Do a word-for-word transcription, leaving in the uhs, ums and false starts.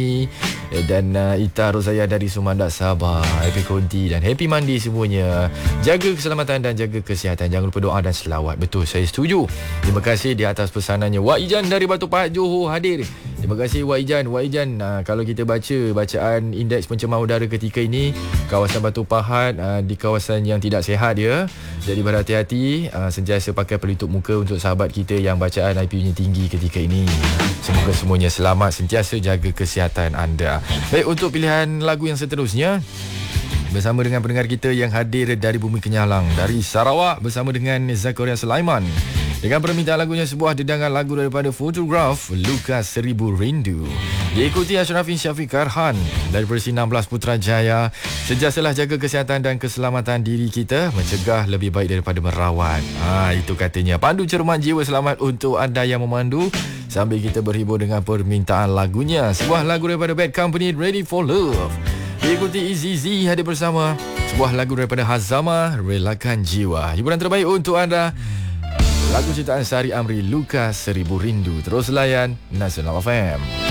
dan uh, Ita Rozaya dari Sumandak Sabah, Happy Konti dan Happy Mandi semuanya. Jaga keselamatan dan jaga kesihatan. Jangan lupa doa dan selawat. Betul, saya setuju. Terima kasih di atas pesanannya. Wak Ijan dari Batu Pahat Johor hadir. Terima kasih Wak Ijan. Wak Ijan, uh, kalau kita baca bacaan indeks pencemaran udara ketika ini, kawasan Batu Pahat uh, di kawasan yang tidak sihat ya. Jadi berhati-hati, uh, sentiasa pakai pelitup muka untuk sahabat kita yang bacaan I P U-nya tinggi ketika ini. Semoga semuanya selamat, sentiasa jaga kesihatan anda. Baik, untuk pilihan lagu yang seterusnya bersama dengan pendengar kita yang hadir dari Bumi Kenyalang, dari Sarawak, bersama dengan Zakaria Sulaiman. Dengan permintaan lagunya sebuah dedangan lagu daripada Photograph, Lukas Seribu Rindu. Diikuti Ashrafin Syafiq Karhan dari versi enam belas Putrajaya. Sentiasalah jaga kesihatan dan keselamatan diri kita, mencegah lebih baik daripada merawat. Ha, itu katanya. Pandu cermat jiwa, selamat untuk anda yang memandu sambil kita berhibur dengan permintaan lagunya. Sebuah lagu daripada Bad Company, Ready for Love. Diikuti Easy Z hadir bersama sebuah lagu daripada Hazama, Relakan Jiwa. Hiburan terbaik untuk anda, lagu ciptaan Sari Amri, Lukas Seribu Rindu. Terus layan Nasional F M.